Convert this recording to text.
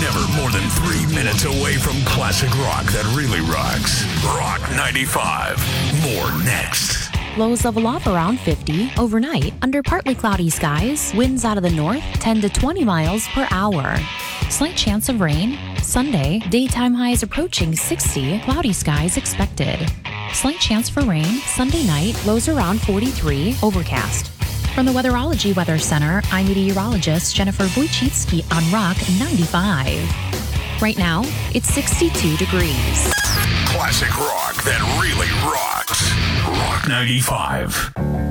never more than 3 minutes away from classic rock that really rocks. Rock 95. More next. Lows level off around 50. Overnight, under partly cloudy skies, winds out of the north 10 to 20 miles per hour. Slight chance of rain. Sunday, daytime highs approaching 60. Cloudy skies expected. Slight chance for rain. Sunday night, lows around 43. Overcast. From the Weatherology Weather Center, I'm meteorologist Jennifer Wojcicki on Rock 95. Right now, it's 62 degrees. Classic rock that really rocks. Rock 95.